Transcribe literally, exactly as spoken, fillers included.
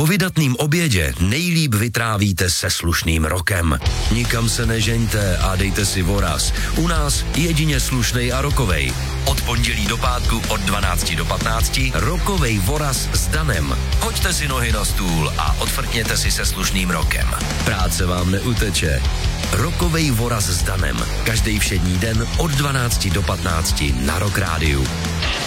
vydatným obědě nejlíp vytrávíte se slušným rokem. Nikam se nežeňte a dejte si voraz. U nás jedině slušnej a rokovej. Od pondělí do pátku od dvanácti do patnácti rokovej voraz s Danem. Hoďte si nohy na stůl a odfrkněte si se slušným rokem. Práce vám neuteče. Rokovej voraz s Danem. Každý všední den od dvanácti do patnácti na Rock Rádiu.